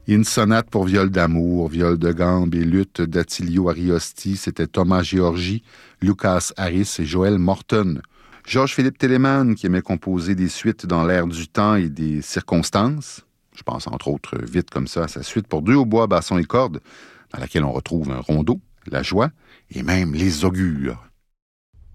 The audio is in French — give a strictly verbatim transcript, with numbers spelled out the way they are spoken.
Une sonate pour viol d'amour, viol de gambe et lutte d'Attilio Ariosti, c'était Thomas Georgi, Lucas Harris et Joel Morton. Georges-Philippe Telemann, qui aimait composer des suites dans l'air du temps et des circonstances. Je pense entre autres vite comme ça à sa suite pour deux hautbois, basson et cordes, dans laquelle on retrouve un rondeau, la joie et même les augures.